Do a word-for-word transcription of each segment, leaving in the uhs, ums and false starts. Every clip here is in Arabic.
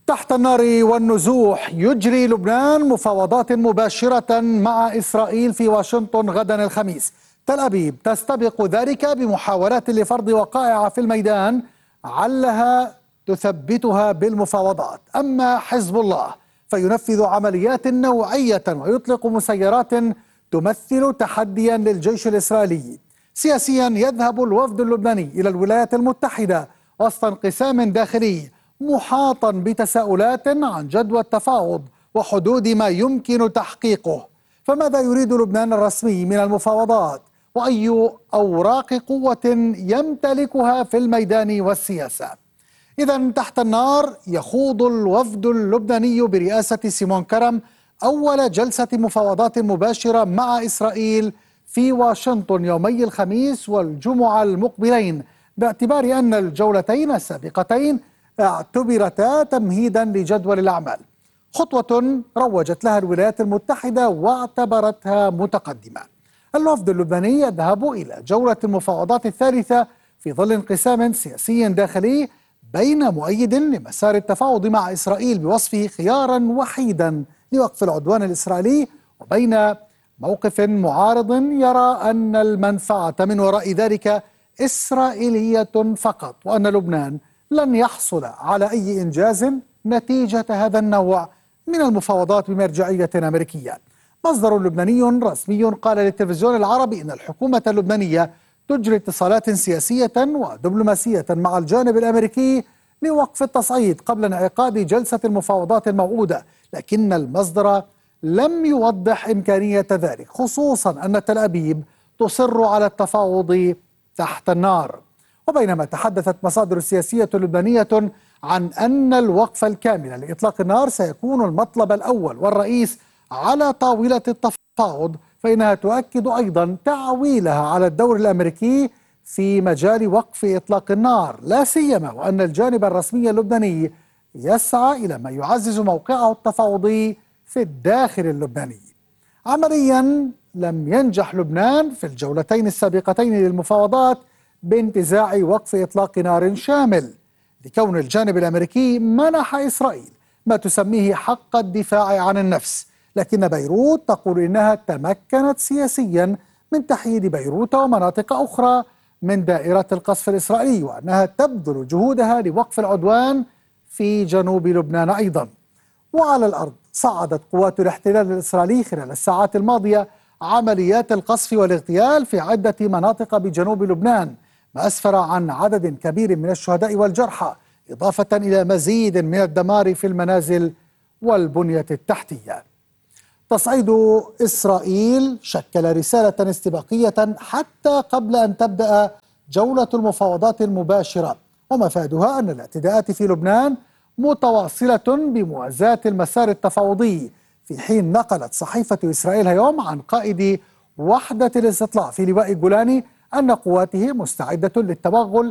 تحت النار والنزوح يجري لبنان مفاوضات مباشرة مع إسرائيل في واشنطن غدا الخميس. تل أبيب تستبق ذلك بمحاولات لفرض وقائع في الميدان علها تثبتها بالمفاوضات. أما حزب الله فينفذ عمليات نوعية ويطلق مسيرات تمثل تحديا للجيش الإسرائيلي. سياسيا يذهب الوفد اللبناني إلى الولايات المتحدة وسط انقسام داخلي محاطا بتساؤلات عن جدوى التفاوض وحدود ما يمكن تحقيقه. فماذا يريد لبنان الرسمي من المفاوضات؟ وأي أوراق قوة يمتلكها في الميدان والسياسة؟ إذن تحت النار يخوض الوفد اللبناني برئاسة سيمون كرم أول جلسة مفاوضات مباشرة مع إسرائيل في واشنطن يومي الخميس والجمعة المقبلين، باعتبار أن الجولتين السابقتين اعتبرتا تمهيدا لجدول الأعمال، خطوة روجت لها الولايات المتحدة واعتبرتها متقدمة. الوفد اللبناني يذهب إلى جولة المفاوضات الثالثة في ظل انقسام سياسي داخلي بين مؤيد لمسار التفاوض مع إسرائيل بوصفه خيارا وحيدا لوقف العدوان الإسرائيلي، وبين موقف معارض يرى أن المنفعة من وراء ذلك إسرائيلية فقط، وأن لبنان لن يحصل على أي إنجاز نتيجة هذا النوع من المفاوضات بمرجعية أمريكية. مصدر لبناني رسمي قال للتلفزيون العربي إن الحكومة اللبنانية تجري اتصالات سياسية ودبلوماسية مع الجانب الأمريكي لوقف التصعيد قبل انعقاد جلسة المفاوضات الموعودة، لكن المصدر لم يوضح إمكانية ذلك، خصوصا أن تل أبيب تصر على التفاوض تحت النار. وبينما تحدثت مصادر سياسية لبنانية عن أن الوقف الكامل لإطلاق النار سيكون المطلب الأول والرئيس على طاولة التفاوض، فإنها تؤكد أيضا تعويلها على الدور الأمريكي في مجال وقف إطلاق النار، لا سيما وأن الجانب الرسمي اللبناني يسعى إلى ما يعزز موقعه التفاوضي في الداخل اللبناني. عمليا لم ينجح لبنان في الجولتين السابقتين للمفاوضات بانتزاع وقف إطلاق نار شامل، لكون الجانب الأمريكي منح إسرائيل ما تسميه حق الدفاع عن النفس، لكن بيروت تقول إنها تمكنت سياسيا من تحييد بيروت ومناطق أخرى من دائرة القصف الإسرائيلي، وأنها تبذل جهودها لوقف العدوان في جنوب لبنان أيضا. وعلى الأرض صعدت قوات الاحتلال الإسرائيلي خلال الساعات الماضية عمليات القصف والاغتيال في عدة مناطق بجنوب لبنان، ما أسفر عن عدد كبير من الشهداء والجرحى، إضافة إلى مزيد من الدمار في المنازل والبنية التحتية. تصعيد إسرائيل شكل رسالة استباقية حتى قبل أن تبدأ جولة المفاوضات المباشرة، ومفادها أن الاعتداءات في لبنان متواصلة بموازاة المسار التفاوضي، في حين نقلت صحيفة إسرائيل اليوم عن قائد وحدة الاستطلاع في لواء جولاني أن قواته مستعدة للتوغل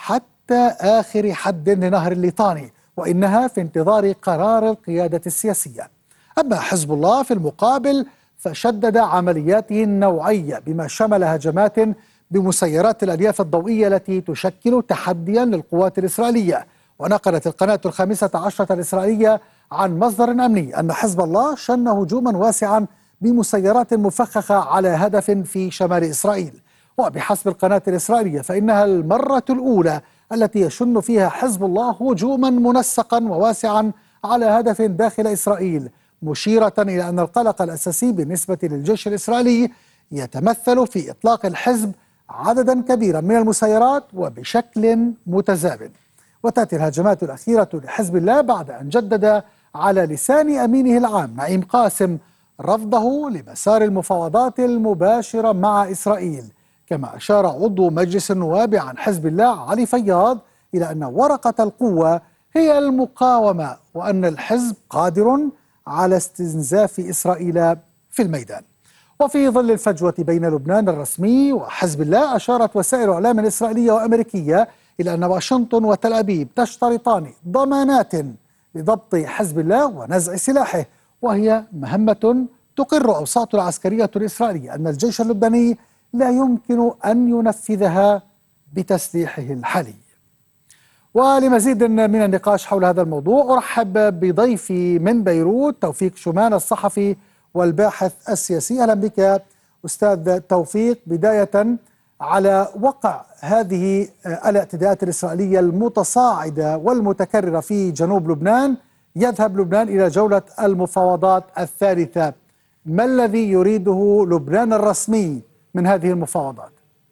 حتى آخر حد لنهر الليطاني، وإنها في انتظار قرار القيادة السياسية. أما حزب الله في المقابل فشدد عملياته النوعية بما شمل هجمات بمسيرات الألياف الضوئية التي تشكل تحديا للقوات الإسرائيلية. ونقلت القناة الخامسة عشرة الإسرائيلية عن مصدر أمني أن حزب الله شن هجوما واسعا بمسيرات مفخخة على هدف في شمال إسرائيل. وبحسب القناة الإسرائيلية فإنها المرة الأولى التي يشن فيها حزب الله هجوما منسقا وواسعا على هدف داخل إسرائيل، مشيرة إلى أن القلق الأساسي بالنسبة للجيش الإسرائيلي يتمثل في إطلاق الحزب عددا كبيرا من المسيرات وبشكل متزامن. وتأتي الهجمات الأخيرة لحزب الله بعد أن جدد على لسان أمينه العام نعيم قاسم رفضه لمسار المفاوضات المباشرة مع إسرائيل، كما أشار عضو مجلس النواب عن حزب الله علي فياض إلى أن ورقة القوة هي المقاومة، وأن الحزب قادر على استنزاف إسرائيل في الميدان. وفي ظل الفجوة بين لبنان الرسمي وحزب الله، أشارت وسائل إعلام إسرائيلية وأمريكية إلى أن واشنطن وتل أبيب تشترطان ضمانات لضبط حزب الله ونزع سلاحه، وهي مهمة تقر أوساط العسكرية الإسرائيلية أن الجيش اللبناني لا يمكن أن ينفذها بتسليحه الحالي. ولمزيد من النقاش حول هذا الموضوع أرحب بضيفي من بيروت توفيق شومان الصحفي والباحث السياسي. أهلا بك أستاذ توفيق. بداية، على وقع هذه الاعتداءات الإسرائيلية المتصاعدة والمتكررة في جنوب لبنان، يذهب لبنان إلى جولة المفاوضات الثالثة. ما الذي يريده لبنان الرسمي من هذه المفاوضات؟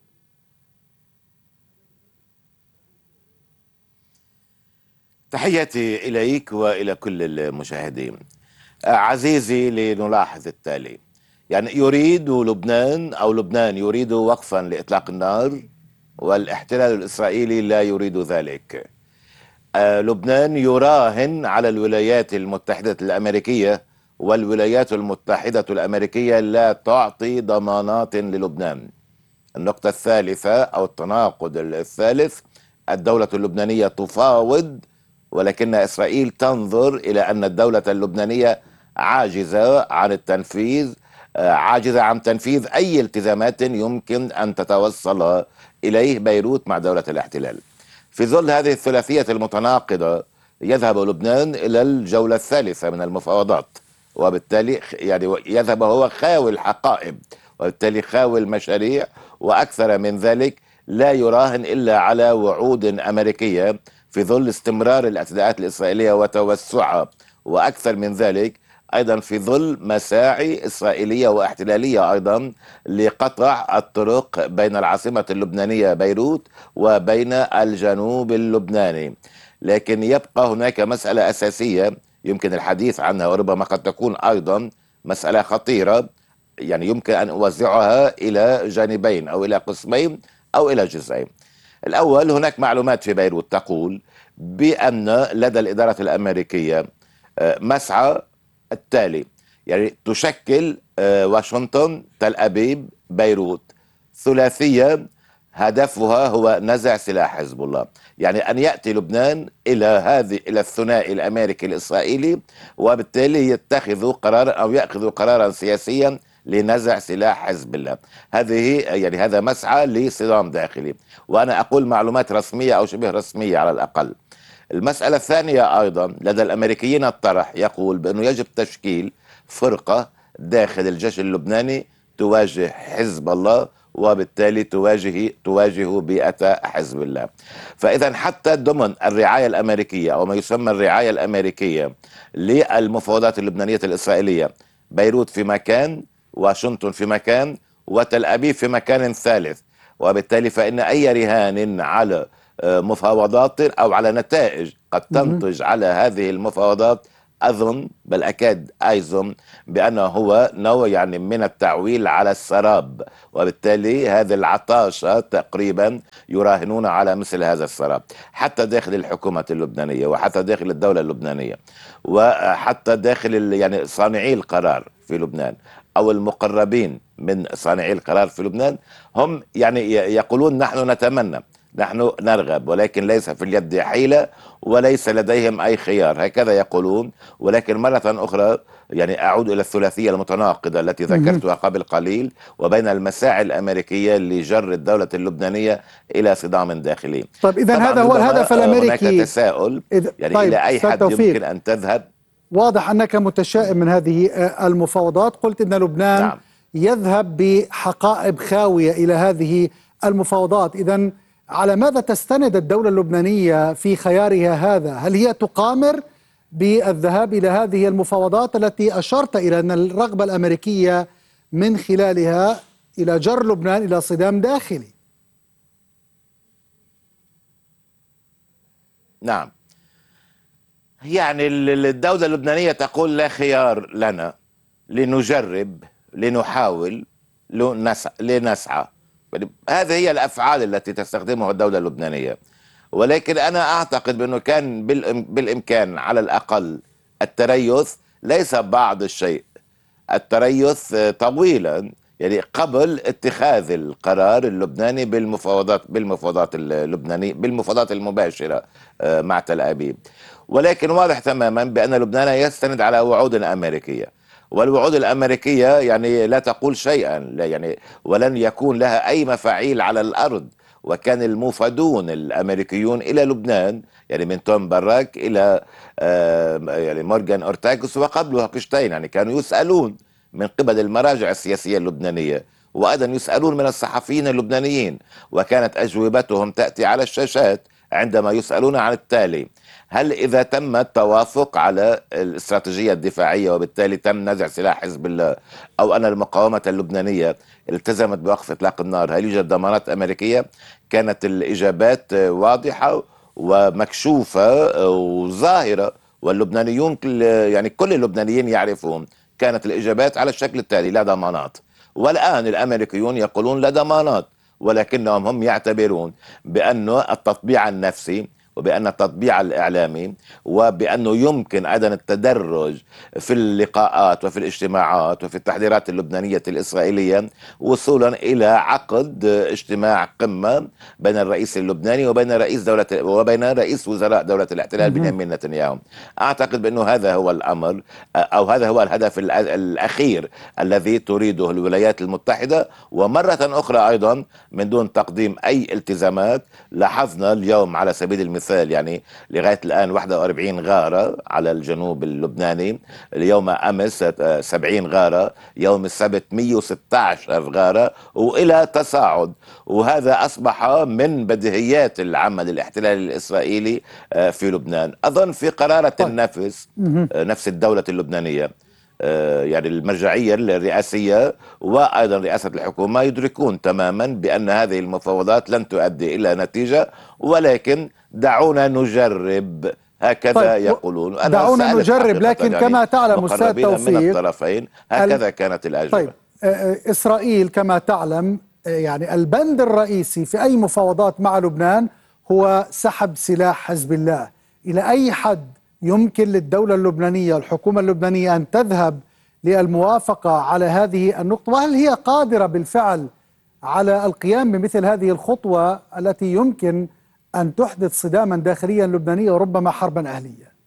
تحياتي إليك وإلى كل المشاهدين. عزيزي، لنلاحظ التالي: يعني يريد لبنان أو لبنان يريد وقفا لإطلاق النار، والاحتلال الإسرائيلي لا يريد ذلك. آه لبنان يراهن على الولايات المتحدة الأمريكية، والولايات المتحدة الأمريكية لا تعطي ضمانات للبنان. النقطة الثالثة أو التناقض الثالث: الدولة اللبنانية تفاوض، ولكن إسرائيل تنظر إلى أن الدولة اللبنانية عاجزة عن التنفيذ، عاجزة عن تنفيذ أي التزامات يمكن أن تتوصل إليه بيروت مع دولة الاحتلال. في ظل هذه الثلاثية المتناقضة يذهب لبنان إلى الجولة الثالثة من المفاوضات، وبالتالي يعني يذهب هو خاوي الحقائب، وبالتالي خاوي المشاريع، وأكثر من ذلك لا يراهن إلا على وعود أمريكية في ظل استمرار الاعتداءات الإسرائيلية وتوسعها، وأكثر من ذلك أيضا في ظل مساعي إسرائيلية واحتلالية أيضا لقطع الطرق بين العاصمة اللبنانية بيروت وبين الجنوب اللبناني. لكن يبقى هناك مسألة أساسية يمكن الحديث عنها، وربما قد تكون أيضا مسألة خطيرة، يعني يمكن أن أوزعها إلى جانبين أو إلى قسمين أو إلى جزئين. الأول، هناك معلومات في بيروت تقول بأن لدى الإدارة الأمريكية مسعى التالي: يعني تشكل واشنطن، تل أبيب، بيروت ثلاثية هدفها هو نزع سلاح حزب الله، يعني أن يأتي لبنان إلى هذه إلى الثنائي الأمريكي الإسرائيلي، وبالتالي يتخذوا قرار أو يأخذوا قرارا سياسيا لنزع سلاح حزب الله. هذه يعني هذا مسعى لصدام داخلي، وأنا أقول معلومات رسمية أو شبه رسمية على الأقل. المسألة الثانية أيضا لدى الأمريكيين الطرح يقول بأنه يجب تشكيل فرقة داخل الجيش اللبناني تواجه حزب الله، وبالتالي تواجه تواجه بيئة حزب الله. فإذا حتى ضمن الرعاية الأمريكية أو ما يسمى الرعاية الأمريكية للمفاوضات اللبنانية الإسرائيلية، بيروت في مكان، واشنطن في مكان، وتل أبيب في مكان ثالث، وبالتالي فإن أي رهان على مفاوضات أو على نتائج قد تنتج على هذه المفاوضات، أظن بل أكاد أيزم بأنه هو نوع يعني من التعويل على السراب، وبالتالي هذه العطاشة تقريبا يراهنون على مثل هذا السراب حتى داخل الحكومة اللبنانية، وحتى داخل الدولة اللبنانية، وحتى داخل يعني صانعي القرار في لبنان أو المقربين من صانعي القرار في لبنان. هم يعني يقولون نحن نتمنى، نحن نرغب، ولكن ليس في اليد حيلة وليس لديهم أي خيار، هكذا يقولون. ولكن مرة أخرى يعني أعود إلى الثلاثية المتناقضة التي ذكرتها قبل قليل، وبين المساعي الأمريكية لجر الدولة اللبنانية إلى صدام داخلي. طيب إذن هذا هو الهدف الأمريكي. هناك تساؤل يعني طيب إلى أي حد توفيق. يمكن أن تذهب. واضح أنك متشائم من هذه المفاوضات. قلت أن لبنان نعم. يذهب بحقائب خاوية إلى هذه المفاوضات. إذن على ماذا تستند الدولة اللبنانية في خيارها هذا؟ هل هي تقامر بالذهاب إلى هذه المفاوضات التي أشرت إلى أن الرغبة الأمريكية من خلالها إلى جر لبنان إلى صدام داخلي؟ نعم، يعني الدولة اللبنانية تقول لا خيار لنا، لنجرب، لنحاول، لنسعى. هذه هي الأفعال التي تستخدمها الدولة اللبنانية. ولكن أنا أعتقد بأنه كان بالإمكان على الأقل التريث، ليس بعض الشيء، التريث طويلا يعني قبل اتخاذ القرار اللبناني بالمفاوضات بالمفاوضات اللبنانية بالمفاوضات المباشرة مع تل أبيب. ولكن واضح تماما بأن لبنان يستند على وعود أمريكية، والوعود الأمريكية يعني لا تقول شيئا، لا يعني ولن يكون لها أي مفاعيل على الأرض، وكان الموفدون الأمريكيون إلى لبنان، يعني من توم باراك إلى آه يعني مورغان أورتاغوس وقبله هوكشتاين، يعني كانوا يسألون من قبل المراجع السياسية اللبنانية، وأيضا يسألون من الصحفيين اللبنانيين، وكانت أجوبتهم تأتي على الشاشات عندما يسألون عن التالي: هل إذا تم التوافق على الاستراتيجية الدفاعية وبالتالي تم نزع سلاح حزب الله، أو أن المقاومة اللبنانية التزمت بوقف إطلاق النار، هل يوجد ضمانات أمريكية؟ كانت الإجابات واضحة ومكشوفة وظاهرة، واللبنانيون كل يعني كل اللبنانيين يعرفون. كانت الإجابات على الشكل التالي: لا ضمانات. والآن الأمريكيون يقولون لا ضمانات، ولكنهم هم يعتبرون بأن التطبيع النفسي وبأن التطبيع الإعلامي وبأنه يمكن أيضا التدرج في اللقاءات وفي الاجتماعات وفي التحضيرات اللبنانية الإسرائيلية وصولا إلى عقد اجتماع قمة بين الرئيس اللبناني وبين رئيس دولة وبين رئيس وزراء دولة الاحتلال بنيامين نتنياهو. أعتقد بأنه هذا هو الأمر، أو هذا هو الهدف الأخير الذي تريده الولايات المتحدة. ومرة أخرى أيضا من دون تقديم أي التزامات، لاحظنا اليوم على سبيل المثال يعني لغاية الآن واحد وأربعين غارة على الجنوب اللبناني، اليوم أمس سبعين غارة، يوم السبت مئة وستة عشر غارة، وإلى تصاعد. وهذا أصبح من بديهيات العمل الاحتلالي الإسرائيلي في لبنان. أظن في قرارة النفس نفس الدولة اللبنانية، يعني المرجعية الرئاسية وأيضا رئاسة الحكومة يدركون تماما بأن هذه المفاوضات لن تؤدي إلى نتيجة، ولكن دعونا نجرب، هكذا طيب يقولون. أنا دعونا نجرب، لكن يعني كما تعلم أستاذ توفيق من الطرفين هكذا ال... كانت الأجوبة. طيب إسرائيل كما تعلم يعني البند الرئيسي في أي مفاوضات مع لبنان هو سحب سلاح حزب الله. إلى أي حد يمكن للدولة اللبنانية الحكومة اللبنانية أن تذهب للموافقة على هذه النقطة؟ وهل هي قادرة بالفعل على القيام بمثل هذه الخطوة التي يمكن أن تحدث صداما داخليا لبنانيا وربما حربا أهلية؟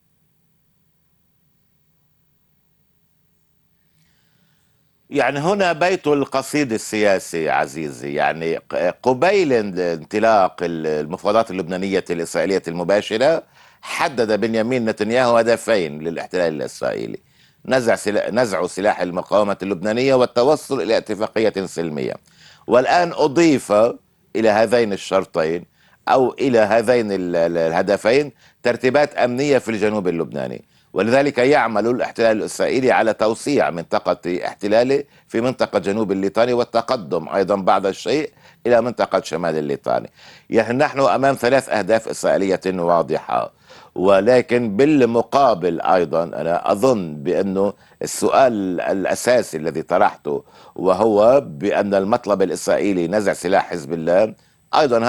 يعني هنا بيت القصيد السياسي عزيزي. يعني قبيل انطلاق المفاوضات اللبنانية الإسرائيلية المباشرة حدد بنيامين نتنياهو هدفين للاحتلال الإسرائيلي: نزع سلاح نزع سلاح المقاومة اللبنانية والتوصل إلى اتفاقية سلمية. والآن أضيف إلى هذين الشرطين أو إلى هذين الهدفين ترتيبات أمنية في الجنوب اللبناني، ولذلك يعمل الاحتلال الإسرائيلي على توسيع منطقة احتلاله في منطقة جنوب الليطاني والتقدم أيضا بعض الشيء إلى منطقة شمال الليطاني. يعني نحن أمام ثلاث أهداف إسرائيلية واضحة، ولكن بالمقابل أيضا أنا أظن بأنه السؤال الأساسي الذي طرحته وهو بأن المطلب الإسرائيلي نزع سلاح حزب الله أيضا